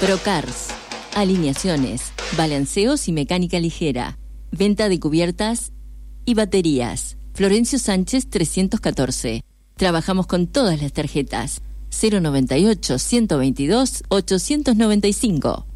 Procars, alineaciones, balanceos y mecánica ligera, venta de cubiertas y baterías. Florencio Sánchez 314. Trabajamos con todas las tarjetas. 098 122 895.